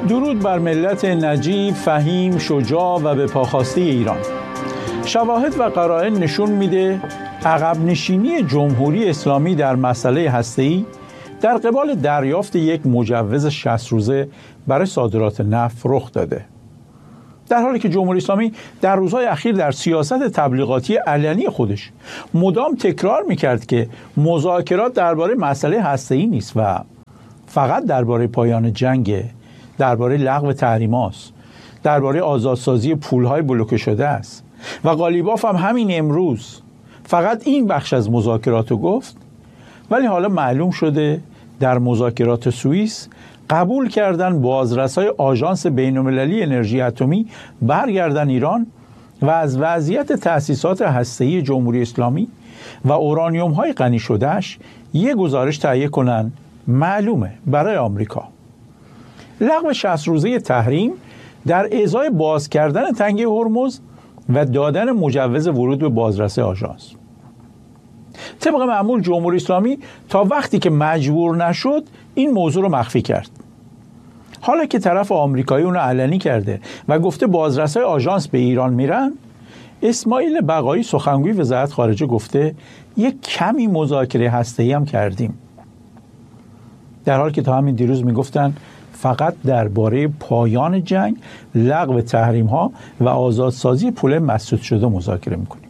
درود بر ملت نجیب، فهیم، شجاع و به پاخواسته ایران. شواهد و قرائن نشون میده عقب نشینی جمهوری اسلامی در مسئله هسته‌ای در قبال دریافت یک مجوز 60 روزه برای صادرات نفت رخ داده. در حالی که جمهوری اسلامی در روزهای اخیر در سیاست تبلیغاتی علنی خودش مدام تکرار میکرد که مذاکرات درباره مسئله هسته‌ای نیست و فقط درباره پایان جنگ، درباره لغو تحریم‌هاست، درباره آزادسازی پول‌های بلوکه شده است و قالیباف هم همین امروز فقط این بخش از مذاکرات رو گفت، ولی حالا معلوم شده در مذاکرات سوئیس قبول کردن بازرسای آژانس بین‌المللی انرژی اتمی برگردن ایران و از وضعیت تأسیسات هسته‌ای جمهوری اسلامی و اورانیوم‌های غنی شدهش یک گزارش تهیه کنن معلومه برای آمریکا. لغو 60 روزه تحریم در ازای باز کردن تنگه هرمز و دادن مجوز ورود به بازرسی آژانس. طبق معمول جمهوری اسلامی تا وقتی که مجبور نشد این موضوع رو مخفی کرد. حالا که طرف آمریکایی اونو علنی کرده و گفته بازرسای آژانس به ایران میرن، اسماعیل بقایی سخنگوی وزارت خارجه گفته یک کمی مذاکره هسته‌ای هم کردیم، در حالی که تا همین دیروز میگفتن فقط درباره پایان جنگ، لغو تحریم ها و آزادسازی پول مسدود شده مذاکره میکنیم.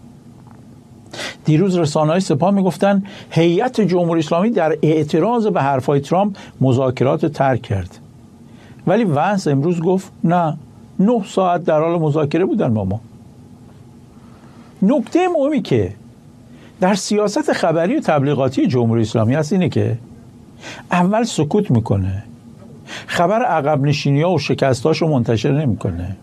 دیروز رسانه‌های سپاه میگفتن هیئت جمهوری اسلامی در اعتراض به حرفای ترامپ مذاکرات ترک کرد، ولی ونس امروز گفت نه، 9 ساعت در حال مذاکره بودن با ما. نکته مهمی که در سیاست خبری و تبلیغاتی جمهوری اسلامی هست اینه که اول سکوت میکنه، خبر عقب نشینی‌ها و شکستاشو منتشر نمیکنه،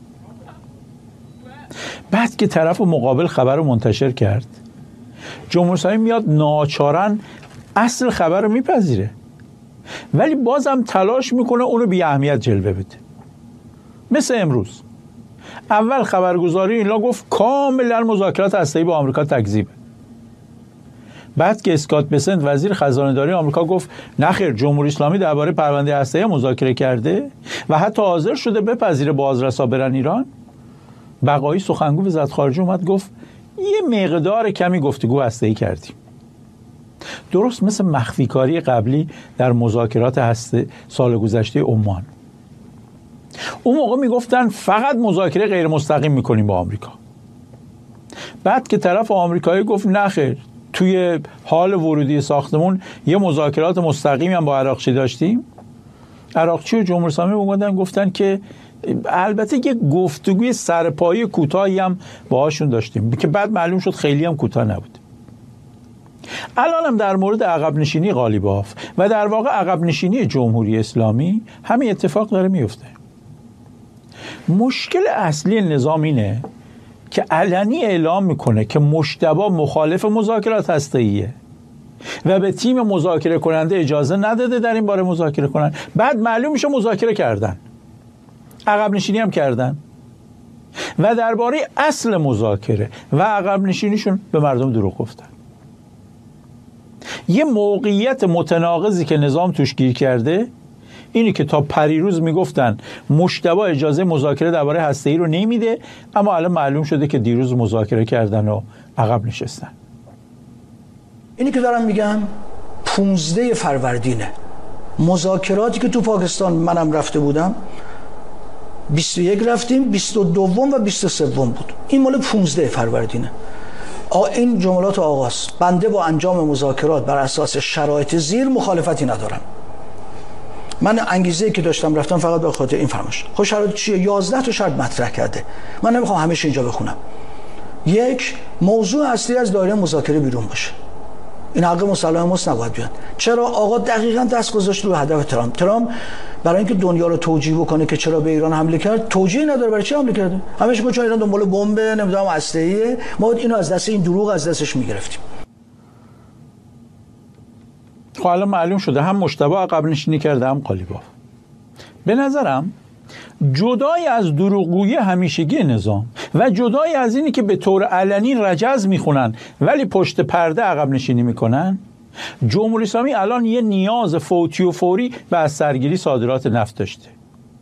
بعد که طرف مقابل خبر رو منتشر کرد جمهوری اسلامی میاد ناچارن اصل خبر رو میپذیره، ولی بازم تلاش میکنه اونو بی اهمیت جلوه بده. مثل امروز اول خبرگزاری اینا گفت کاملا مذاکرات هسته‌ای با آمریکا تکذیبه، بعد که اسکات بسنت وزیر خزانه‌داری آمریکا گفت نخیر، جمهوری اسلامی درباره پرونده هسته‌ای مذاکره کرده و حتی حاضر شده بپذیره بازرسا برن ایران، بقایی سخنگوی وزارت خارجه اومد گفت یه مقدار کمی گفتگو هسته‌ای کردیم. درست مثل مخفیکاری قبلی در مذاکرات هسته سال گذشته عمان. اون موقع میگفتن فقط مذاکره غیر مستقیم میکنیم با آمریکا، بعد که طرف آمریکایی گفت نخیر، توی حال ورودی ساختمون یه مذاکرات مستقیمی هم با عراقچی داشتیم، عراقچی و جمهوری اسلامی اومدن گفتن که البته یه گفتگوی سرپایی کوتاهی هم باهاشون داشتیم که بعد معلوم شد خیلی هم کوتاه نبود. الان هم در مورد عقب نشینی قالیباف و در واقع عقب نشینی جمهوری اسلامی همین اتفاق داره میفته. مشکل اصلی نظام اینه که علنی اعلام میکنه که مجتبی مخالف مذاکرات هسته‌ایه و به تیم مذاکره کننده اجازه نداده در این باره مذاکره کنن، بعد معلوم میشه مذاکره کردن، عقب نشینی هم کردن و درباره اصل مذاکره و عقب نشینیشون به مردم دروغ گفتن. یه موقعیت متناقضی که نظام توش گیر کرده اینی که تا پریروز میگفتن مجتبی اجازه مذاکره درباره هسته‌ای رو نمیده، اما الان معلوم شده که دیروز مذاکره کردن و عقب نشستن. اینی که دارم میگم 15 فروردینه، مذاکراتی که تو پاکستان منم رفته بودم 21 رفتیم، 22 و 23 بود، این مال 15 فروردینه. این جملات آغاز: بنده با انجام مذاکرات بر اساس شرایط زیر مخالفتی ندارم. من انگیزه‌ای که داشتم رفتم فقط به خاطر این فرمایش. خب شرایط چیه؟ 11 تا شرط مطرح کرده، من نمیخوام همش اینجا بخونم. یک، موضوع اصلی از دایره مذاکره بیرون باشه، این حق مسلمان نباید بیاد. چرا؟ آقا دقیقاً دست گذاشت رو هدف ترامپ برای اینکه دنیا رو توجیه بکنه که چرا به ایران حمله کرد. توجیه نداره برای چی حمله کرده، همش میگه چون ایران دنبال بمب نمیدونم هسته‌ایه، ما اینو از دست این دروغ از دستش میگرفتیم. خب الان معلوم شده هم مجتبی عقب نشینی کرده هم قالیباف. به نظرم جدای از دروغگویی همیشگی نظام و جدای از اینی که به طور علنی رجز میخونن ولی پشت پرده عقب نشینی میکنن، جمهوری اسلامی الان یه نیاز فوتی و فوری به از سرگیری صادرات نفت داشته.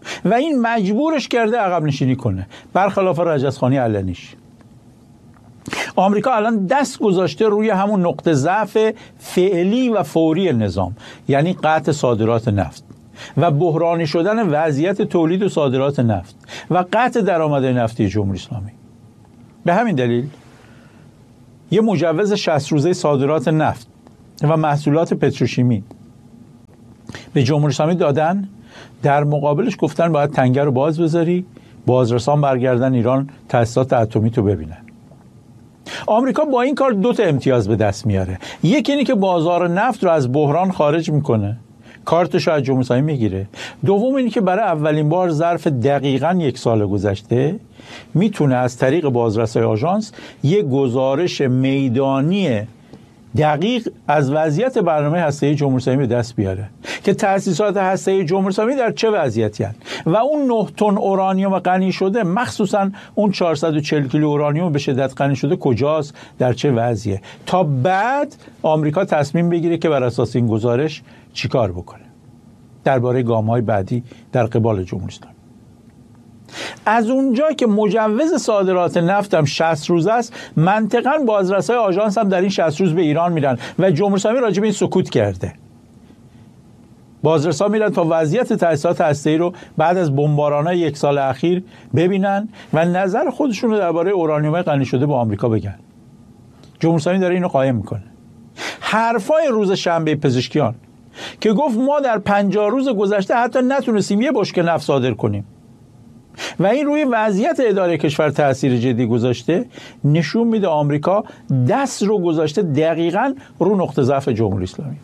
و این مجبورش کرده عقب نشینی کنه، برخلاف رجزخانی علنیش. آمریکا الان دست گذاشته روی همون نقطه ضعف فعلی و فوری نظام، یعنی قطع صادرات نفت و بحرانی شدن وضعیت تولید و صادرات نفت و قطع درآمدهای نفتی جمهوری اسلامی. به همین دلیل یه مجوز 60 روزه صادرات نفت و محصولات پتروشیمی به جمهوری اسلامی دادن، در مقابلش گفتن باید تنگه رو باز بذاری، بازرسان برگردن ایران تأسیسات اتمی تو ببینن. آمریکا با این کار 2 تا امتیاز به دست میاره. یکی اینه که بازار نفت رو از بحران خارج میکنه، کارتش رو از جمهوری اسلامی میگیره. دوم اینه که برای اولین بار ظرف دقیقاً 1 سال گذشته میتونه از طریق بازرسای آژانس یک گزارش میدانی دقیق از وضعیت برنامه هسته‌ای جمهوری اسلامی به دست بیاره که تأسیسات هسته‌ای جمهوری اسلامی در چه وضعیتی هستند و اون 9 تن اورانیوم غنی شده، مخصوصا اون 440 کیلو اورانیوم به شدت غنی شده کجاست، در چه وضعیه، تا بعد آمریکا تصمیم بگیره که بر اساس این گزارش چیکار بکنه درباره گام‌های بعدی در قبال جمهوری اسلامی. از اونجا که مجوز صادرات نفت هم 60 روز است، منطقاً بازرسای آژانس هم در این 60 روز به ایران میرن و جمهوری اسلامی راجع به این سکوت کرده. بازرسا میرن تا وضعیت تأسیسات هسته‌ای رو بعد از بمباران‌های 1 سال اخیر ببینن و نظر خودشون رو درباره اورانیوم غنی شده به آمریکا بگن. جمهوری اسلامی داره اینو قایم میکنه. حرفای روز شنبه پزشکیان که گفت ما در 50 روز گذشته حتی نتونستیم یه بشکه نفت صادر کنیم و این روی وضعیت اداره کشور تأثیر جدی گذاشته، نشون میده آمریکا دست رو گذاشته دقیقاً رو نقطه ضعف جمهوری اسلامی.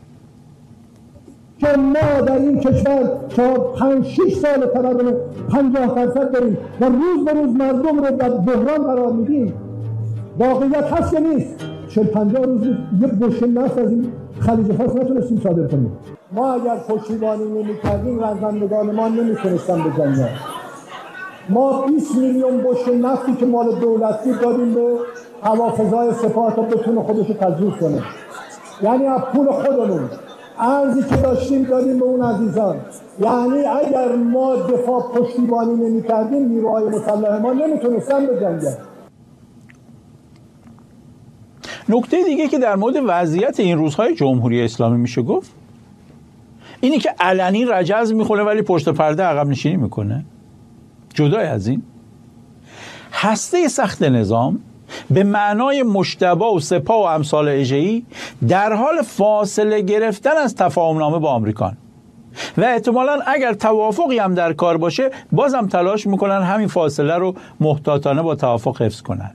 که ما در این کشور تا 5-6 سال تورم 50% داریم و روز به روز مردم رو در بحران قرار میدیم. واقعیت هست یا نیست؟ 40-50 روز یه بشکه نفت از این خلیج فارس نتونستیم صادر کنیم. ما اگر پشتیبانی نمی‌کردیم رزمندگان ما نمیتونستن بجنگن. ما 20 میلیون بشکه نفتی که مال دولتی دادیم به حوافظهای سپاه تا بتونه خودشو تجهیز کنه، یعنی از پول خودمون ارزی که داشتیم دادیم به اون عزیزان. یعنی اگر ما دفاع پشتیبانی نمی‌کردیم نیروهای مسلح ما نمیتونستن بجنگن. نکته دیگه که در مورد وضعیت این روزهای جمهوری اسلامی میشه گفت اینی که علنی رجز میخونه ولی پشت پرده عقب نشینی میکنه. جدای از این، هسته سخت نظام به معنای مجتبی و سپاه و امثال اژه‌ای در حال فاصله گرفتن از تفاهمنامه با آمریکان و احتمالاً اگر توافقی هم در کار باشه بازم تلاش میکنن همین فاصله رو محتاطانه با توافق حفظ کنن،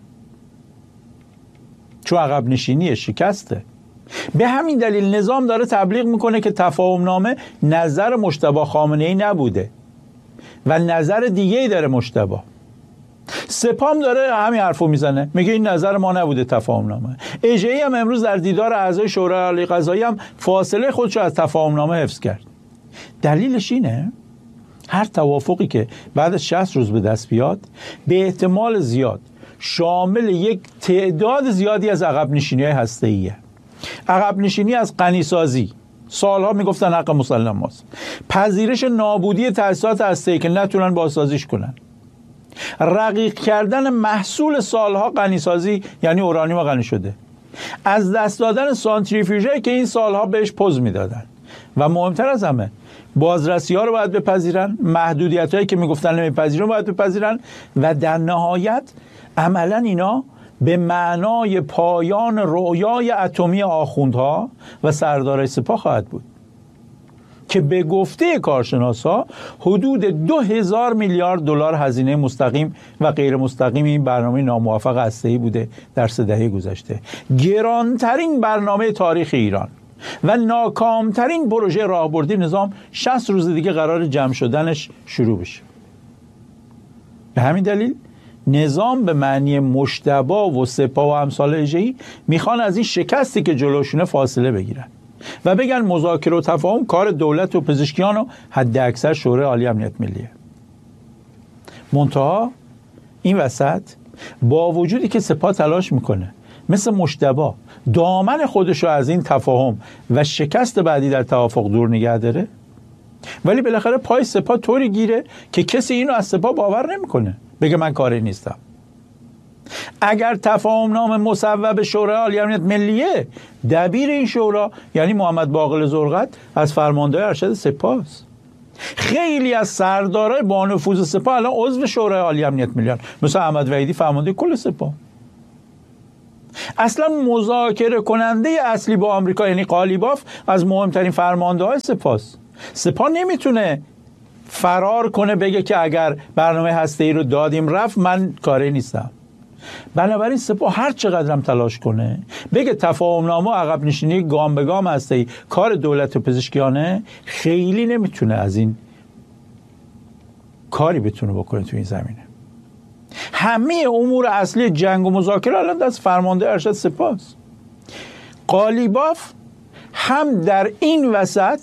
چون عقب نشینی شکسته. به همین دلیل نظام داره تبلیغ میکنه که تفاهمنامه نظر مجتبی خامنه‌ای نبوده و نظر دیگه‌ای داره مجتبی. سپام داره همین حرفو میزنه، میگه این نظر ما نبوده تفاهمنامه. اژه‌ای هم امروز در دیدار اعضای شورای عالی قضایی هم فاصله خودشو از تفاهمنامه حفظ کرد. دلیلش اینه هر توافقی که بعد از 60 روز به دست بیاد به احتمال زیاد شامل یک تعداد زیادی از عقب نشینی‌های هسته‌ایه. عقب نشینی از غنیسازی، سالها میگفتن حق مسلم ماست، پذیرش نابودی تأسیسات هسته‌ای که نتونن بازسازیش کنن، رقیق کردن محصول سالها غنیسازی یعنی اورانیوم غنی شده، از دست دادن سانتریفیوژه‌ای که این سالها بهش پوز میدادن و مهمتر از همه بازرسی‌ها رو باید بپذیرن، محدودیت‌هایی که میگفتن نمیپذیرن باید بپذیرن و در نهایت عملاً اینا به معنای پایان رؤیای اتمی آخوندها و سردارای سپاه خواهد بود که به گفته کارشناسا حدود 2000 میلیارد دلار هزینه مستقیم و غیر مستقیم این برنامه ناموفق هسته‌ای بوده در 3 دهه گذشته. گرانترین برنامه تاریخ ایران و ناکامترین پروژه راهبردی نظام 60 روز دیگه قرار جمع شدنش شروع بشه. به همین دلیل نظام به معنی مجتبی و سپاه و امثال اژه‌ای میخوان از این شکستی که جلوشونه فاصله بگیرن و بگن مذاکره و تفاهم کار دولت و پزشکیان و حد اکثر شورای عالی امنیت ملیه. منتها این وسط با وجودی که سپاه تلاش میکنه مثل مجتبی دامن خودشو از این تفاهم و شکست بعدی در توافق دور نگه داره، ولی بالاخره پای سپاه طوری گیره که کسی اینو از سپاه باور نمیکنه، بگه من کاری نیستم. اگر تفاهم نامه مصوب شورای عالی امنیت ملیه، دبیر این شورا یعنی محمد باقر زرقت از فرماندهای ارشد سپاه است. خیلی از سردارای با نفوذ سپاه الان عضو شورای عالی امنیت ملی هستند، مثل احمد وحیدی فرمانده کل سپاه. اصلا مذاکره کننده اصلی با آمریکا یعنی قالیباف از مهمترین فرمانده های سپاه است. سپاه نمیتونه فرار کنه بگه که اگر برنامه هسته‌ای رو دادیم رفت من کاری نیستم. بنابراین سپاه هر چقدرم تلاش کنه بگه تفاهم نامه و عقب نشینی گام به گام هسته‌ای کار دولت و پزشکیانه، خیلی نمیتونه از این کاری بتونه بکنه تو این زمینه. همه امور اصلی جنگ و مذاکره الان دست فرمانده ارشد سپاه است. قالیباف هم در این وسط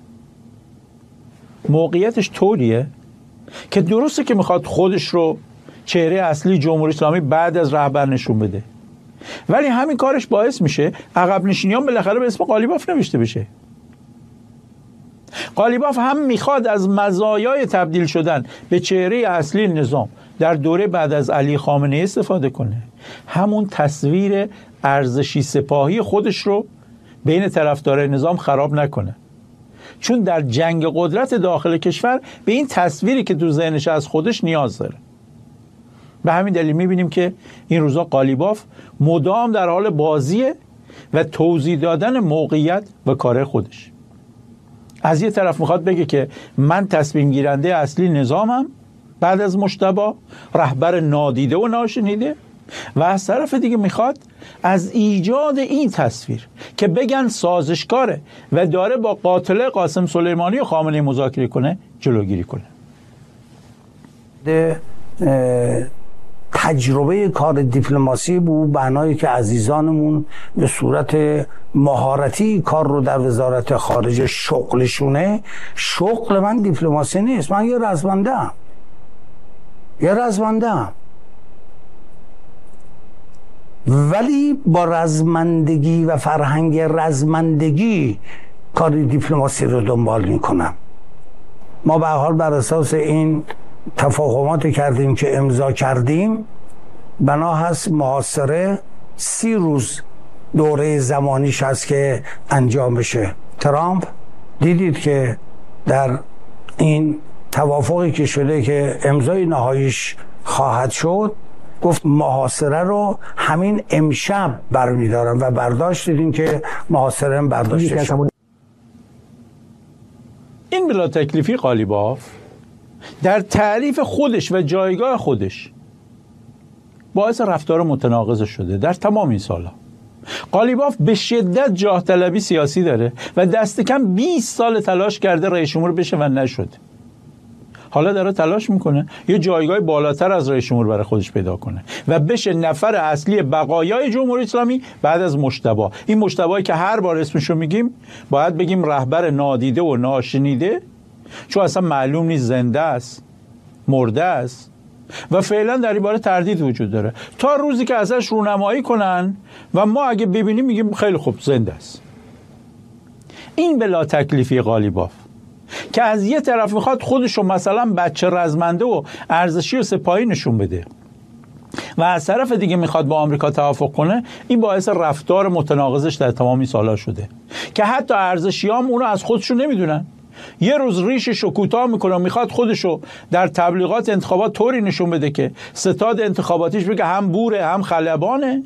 موقعیتش طوریه که درسته که میخواد خودش رو چهره اصلی جمهوری اسلامی بعد از رهبر نشون بده، ولی همین کارش باعث میشه عقب نشینیان بالاخره به اسم قالیباف نوشته بشه. قالیباف هم میخواد از مزایای تبدیل شدن به چهره اصلی نظام در دوره بعد از علی خامنه‌ای استفاده کنه، همون تصویر ارزشی سپاهی خودش رو بین طرفدارای نظام خراب نکنه، چون در جنگ قدرت داخل کشور به این تصویری که تو ذهنش از خودش نیاز داره. به همین دلیل میبینیم که این روزا قالیباف مدام در حال بازیه و توضیح دادن موقعیت و کار خودش. از یه طرف میخواد بگه که من تصمیم گیرنده اصلی نظامم بعد از مجتبی، رهبر نادیده و ناشنیده، و از طرف دیگه میخواد از ایجاد این تصویر که بگن سازشکاره و داره با قاتل قاسم سلیمانی و خامنه‌ای مذاکره کنه جلوگیری کنه. تجربه کار دیپلماسی بود بنایی که عزیزانمون به صورت مهارتی کار رو در وزارت خارجه شغلشونه. شغل من دیپلماسی نیست، من یه رزمنده‌ام، ولی با رزمندگی و فرهنگ رزمندگی کار دیپلماسی رو دنبال میکنم. ما به هر حال بر اساس این تفاهمات کردیم که امضا کردیم، بنا هست محاصره 30 روز دوره زمانیش هست که انجام بشه. ترامپ دیدید که در این توافقی که شده که امضای نهاییش خواهد شد گفت محاصره رو همین امشب برمیدارم و برداشت دیدیم که محاصره هم برداشته شد. این بلا تکلیفی قالیباف در تعریف خودش و جایگاه خودش باعث رفتار متناقض شده در تمام این سالها. قالیباف به شدت جاه طلبی سیاسی داره و دست کم 20 سال تلاش کرده رئیس جمهور بشه و نشد. حالا داره تلاش میکنه یه جایگاه بالاتر از رئیس جمهور برای خودش پیدا کنه و بشه نفر اصلی بقایای جمهوری اسلامی بعد از مجتبی. این مجتبی که هر بار اسمشو میگیم باید بگیم رهبر نادیده و ناشنیده، چون اصلا معلوم نیست زنده است مرده است و فعلا در این باره تردید وجود داره تا روزی که ازش رونمایی کنن و ما اگه ببینیم میگیم خیلی خوب زنده است. این بلا تکلیفی قالیباف که از یه طرف میخواد خودشو مثلا بچه رزمنده و ارزشی و سپاهی نشون بده و از طرف دیگه میخواد با آمریکا توافق کنه، این باعث رفتار متناقضش در تمام این سالها شده که حتی ارزشیام اونو از خودشون نمیدونن. یه روز ریششو کوتاه میکنه و میخواد خودشو در تبلیغات انتخابات طوری نشون بده که ستاد انتخاباتیش بگه هم بوره هم خلبانه،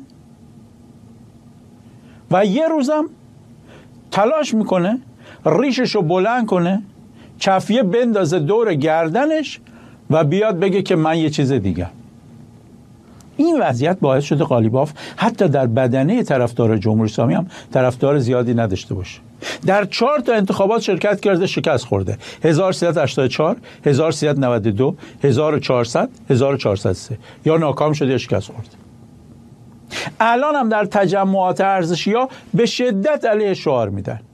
و یه روزم تلاش میکنه ریششو بلند کنه، کفیه بندازه دور گردنش و بیاد بگه که من یه چیز دیگه. این وضعیت باعث شده قالیباف حتی در بدنه طرفدار جمهوری اسلامی هم طرفدار زیادی نداشته باشه. در 4 تا انتخابات شرکت کرده، شکست خورده: 1384، 1392، 1400، 1403. یا ناکام شده یا شکست خورده. الان هم در تجمعات ارزشی‌ها به شدت علیه شعار میدن.